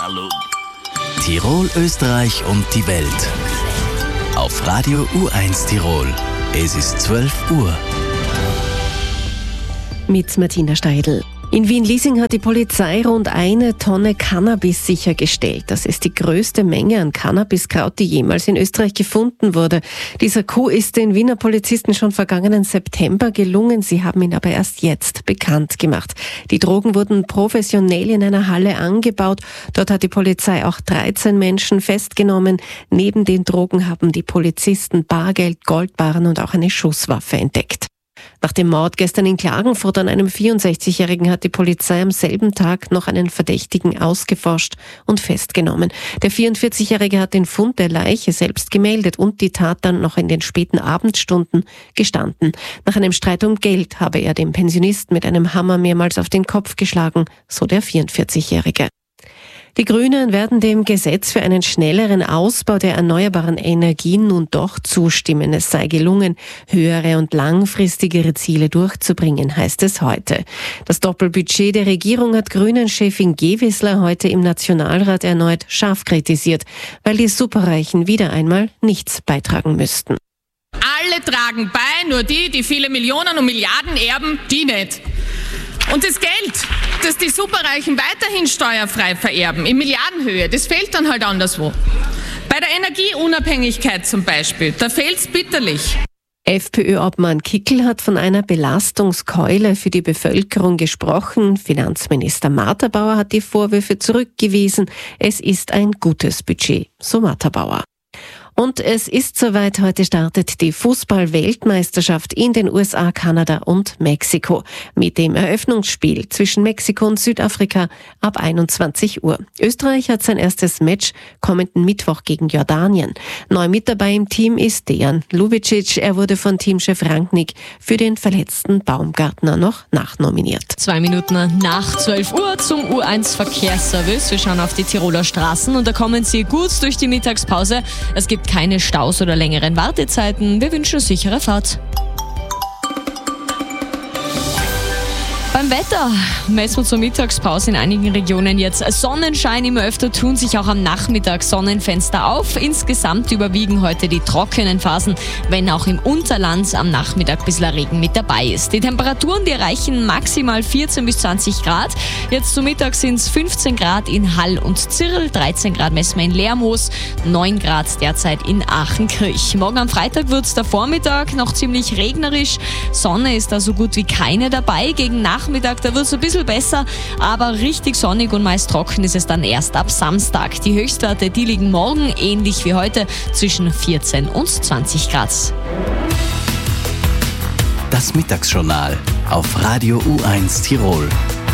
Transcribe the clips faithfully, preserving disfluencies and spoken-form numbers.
Hallo. Tirol, Österreich und die Welt. Auf Radio U eins Tirol. Es ist zwölf Uhr. Mit Martina Steidl. In Wien-Liesing hat die Polizei rund eine Tonne Cannabis sichergestellt. Das ist die größte Menge an Cannabiskraut, die jemals in Österreich gefunden wurde. Dieser Coup ist den Wiener Polizisten schon vergangenen September gelungen. Sie haben ihn aber erst jetzt bekannt gemacht. Die Drogen wurden professionell in einer Halle angebaut. Dort hat die Polizei auch dreizehn Menschen festgenommen. Neben den Drogen haben die Polizisten Bargeld, Goldbarren und auch eine Schusswaffe entdeckt. Nach dem Mord gestern in Klagenfurt an einem vierundsechzigjährigen hat die Polizei am selben Tag noch einen Verdächtigen ausgeforscht und festgenommen. Der vierundvierzigjährige hat den Fund der Leiche selbst gemeldet und die Tat dann noch in den späten Abendstunden gestanden. Nach einem Streit um Geld habe er dem Pensionisten mit einem Hammer mehrmals auf den Kopf geschlagen, so der vierundvierzigjährige. Die Grünen werden dem Gesetz für einen schnelleren Ausbau der erneuerbaren Energien nun doch zustimmen. Es sei gelungen, höhere und langfristigere Ziele durchzubringen, heißt es heute. Das Doppelbudget der Regierung hat Grünen-Chefin Gewissler heute im Nationalrat erneut scharf kritisiert, weil die Superreichen wieder einmal nichts beitragen müssten. Alle tragen bei, nur die, die viele Millionen und Milliarden erben, die nicht. Und das Geld, das die Superreichen weiterhin steuerfrei vererben, in Milliardenhöhe, das fehlt dann halt anderswo. Bei der Energieunabhängigkeit zum Beispiel, da fehlt's bitterlich. FPÖ-Obmann Kickl hat von einer Belastungskeule für die Bevölkerung gesprochen. Finanzminister Matterbauer hat die Vorwürfe zurückgewiesen. Es ist ein gutes Budget, so Matterbauer. Und es ist soweit, heute startet die Fußball-Weltmeisterschaft in den U S A, Kanada und Mexiko. Mit dem Eröffnungsspiel zwischen Mexiko und Südafrika ab einundzwanzig Uhr. Österreich hat sein erstes Match kommenden Mittwoch gegen Jordanien. Neu mit dabei im Team ist Dejan Ljubicic. Er wurde von Teamchef Rangnick für den verletzten Baumgartner noch nachnominiert. Zwei Minuten nach zwölf Uhr zum U eins Verkehrsservice. Wir schauen auf die Tiroler Straßen und da kommen Sie gut durch die Mittagspause. Es gibt keine Staus oder längeren Wartezeiten. Wir wünschen sichere Fahrt. Beim Wetter messen wir zur Mittagspause in einigen Regionen jetzt Sonnenschein. Immer öfter tun sich auch am Nachmittag Sonnenfenster auf. Insgesamt überwiegen heute die trockenen Phasen, wenn auch im Unterland am Nachmittag ein bisschen Regen mit dabei ist. Die Temperaturen, die erreichen maximal vierzehn bis zwanzig Grad. Jetzt zu Mittag sind es fünfzehn Grad in Hall und Zirl, dreizehn Grad messen wir in Lermoos, neun Grad derzeit in Aachenkirch. Morgen am Freitag wird es der Vormittag noch ziemlich regnerisch. Sonne ist da so gut wie keine dabei. Gegen Nachmittag Nachmittag, da wird es ein bisschen besser, aber richtig sonnig und meist trocken ist es dann erst ab Samstag. Die Höchstwerte, die liegen morgen, ähnlich wie heute, zwischen vierzehn und zwanzig Grad. Das Mittagsjournal auf Radio U eins Tirol.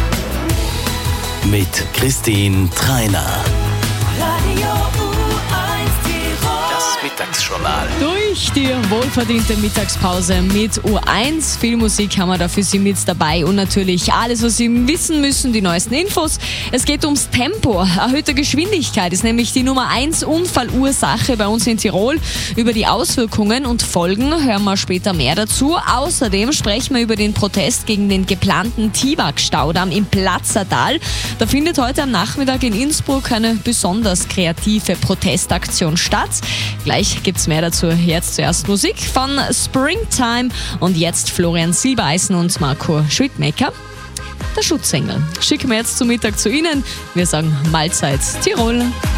Mit Christine Treiner. Radio U eins Tirol. Das Mittagsjournal. Durch die wohlverdiente Mittagspause mit U eins. Viel Musik haben wir da für Sie mit dabei und natürlich alles, was Sie wissen müssen, die neuesten Infos. Es geht ums Tempo. Erhöhte Geschwindigkeit ist nämlich die Nummer eins Unfallursache bei uns in Tirol. Über die Auswirkungen und Folgen hören wir später mehr dazu. Außerdem sprechen wir über den Protest gegen den geplanten Tiwak-Staudamm im Platzertal. Da findet heute am Nachmittag in Innsbruck eine besonders kreative Protestaktion statt. Gleich gibt's mehr dazu. Jetzt zuerst Musik von Springtime und jetzt Florian Silbereisen und Marco Schwidtmaker, der Schutzengel. Schicken wir jetzt zum Mittag zu Ihnen. Wir sagen Mahlzeit Tirol.